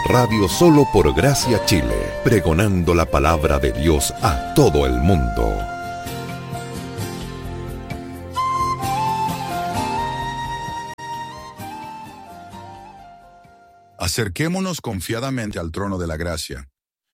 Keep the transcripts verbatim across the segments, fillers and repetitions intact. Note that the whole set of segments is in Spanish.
radio solo por Gracia Chile, pregonando la palabra de Dios a todo el mundo. Acerquémonos confiadamente al trono de la gracia.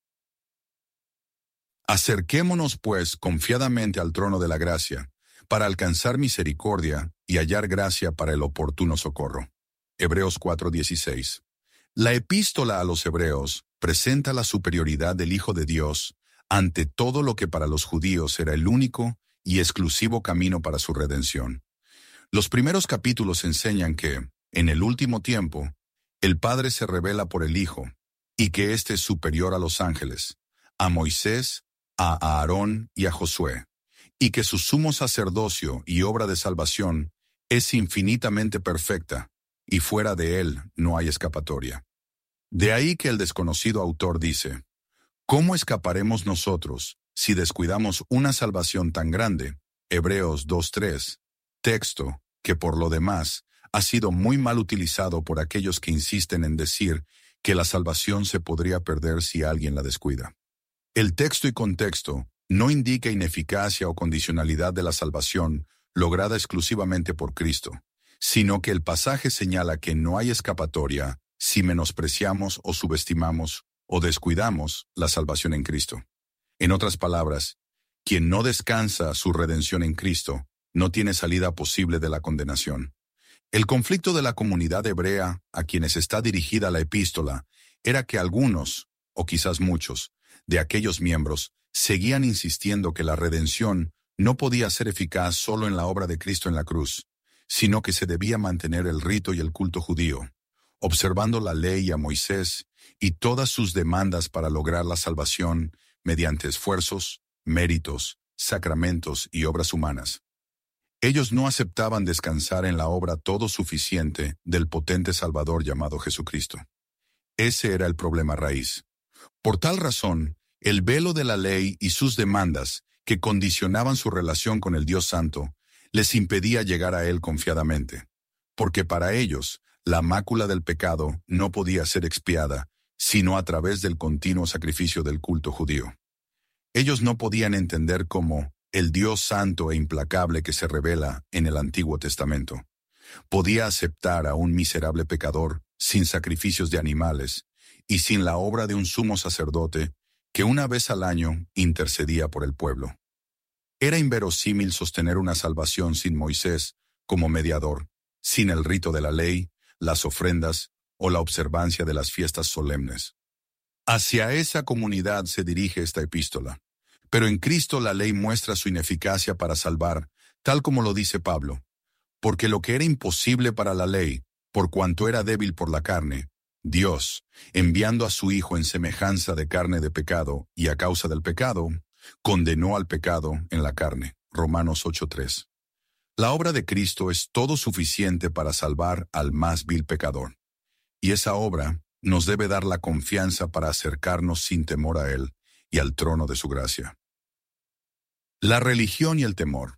Acerquémonos, pues, confiadamente al trono de la gracia, para alcanzar misericordia y hallar gracia para el oportuno socorro. Hebreos cuatro dieciséis. La epístola a los Hebreos presenta la superioridad del Hijo de Dios ante todo lo que para los judíos era el único y exclusivo camino para su redención. Los primeros capítulos enseñan que, en el último tiempo, el Padre se revela por el Hijo, y que éste es superior a los ángeles, a Moisés, a Aarón y a Josué, y que su sumo sacerdocio y obra de salvación es infinitamente perfecta, y fuera de él no hay escapatoria. De ahí que el desconocido autor dice, ¿cómo escaparemos nosotros si descuidamos una salvación tan grande? Hebreos dos tres, texto que por lo demás ha sido muy mal utilizado por aquellos que insisten en decir que la salvación se podría perder si alguien la descuida. El texto y contexto no indica ineficacia o condicionalidad de la salvación lograda exclusivamente por Cristo, sino que el pasaje señala que no hay escapatoria si menospreciamos o subestimamos o descuidamos la salvación en Cristo. En otras palabras, quien no descansa su redención en Cristo no tiene salida posible de la condenación. El conflicto de la comunidad hebrea a quienes está dirigida la epístola era que algunos, o quizás muchos, de aquellos miembros seguían insistiendo que la redención no podía ser eficaz solo en la obra de Cristo en la cruz, sino que se debía mantener el rito y el culto judío, observando la ley a Moisés y todas sus demandas para lograr la salvación mediante esfuerzos, méritos, sacramentos y obras humanas. Ellos no aceptaban descansar en la obra todo suficiente del potente Salvador llamado Jesucristo. Ese era el problema raíz. Por tal razón, el velo de la ley y sus demandas, que condicionaban su relación con el Dios Santo, les impedía llegar a Él confiadamente, porque para ellos, la mácula del pecado no podía ser expiada, sino a través del continuo sacrificio del culto judío. Ellos no podían entender cómo el Dios santo e implacable que se revela en el Antiguo Testamento podía aceptar a un miserable pecador sin sacrificios de animales y sin la obra de un sumo sacerdote que una vez al año intercedía por el pueblo. Era inverosímil sostener una salvación sin Moisés como mediador, sin el rito de la ley, las ofrendas o la observancia de las fiestas solemnes. Hacia esa comunidad se dirige esta epístola. Pero en Cristo la ley muestra su ineficacia para salvar, tal como lo dice Pablo, porque lo que era imposible para la ley, por cuanto era débil por la carne, Dios, enviando a su Hijo en semejanza de carne de pecado y a causa del pecado, condenó al pecado en la carne. Romanos ocho tres. La obra de Cristo es todo suficiente para salvar al más vil pecador, y esa obra nos debe dar la confianza para acercarnos sin temor a Él y al trono de su gracia. La religión y el temor.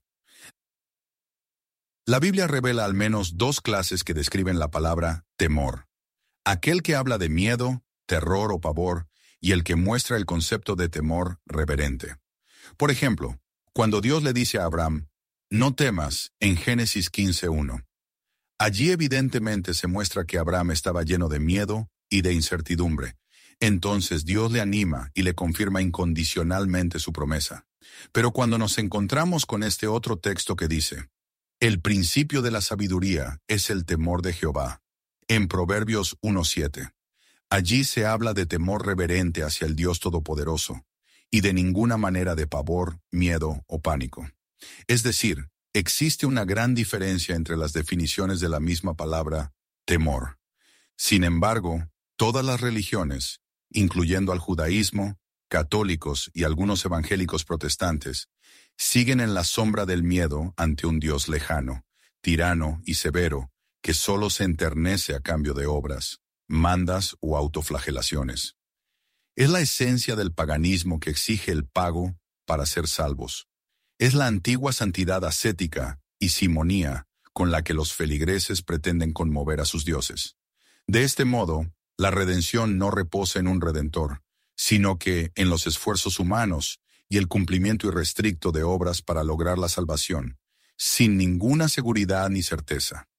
La Biblia revela al menos dos clases que describen la palabra temor. Aquel que habla de miedo, terror o pavor, y el que muestra el concepto de temor reverente. Por ejemplo, cuando Dios le dice a Abraham, no temas, en Génesis quince uno. Allí evidentemente se muestra que Abraham estaba lleno de miedo y de incertidumbre. Entonces Dios le anima y le confirma incondicionalmente su promesa. Pero cuando nos encontramos con este otro texto que dice, el principio de la sabiduría es el temor de Jehová, en Proverbios uno siete. Allí se habla de temor reverente hacia el Dios Todopoderoso, y de ninguna manera de pavor, miedo o pánico. Es decir, existe una gran diferencia entre las definiciones de la misma palabra, temor. Sin embargo, todas las religiones, incluyendo al judaísmo, católicos y algunos evangélicos protestantes, siguen en la sombra del miedo ante un Dios lejano, tirano y severo, que solo se enternece a cambio de obras, mandas o autoflagelaciones. Es la esencia del paganismo que exige el pago para ser salvos. Es la antigua santidad ascética y simonía con la que los feligreses pretenden conmover a sus dioses. De este modo, La redención no reposa en un redentor, sino que en los esfuerzos humanos y el cumplimiento irrestricto de obras para lograr la salvación, sin ninguna seguridad ni certeza.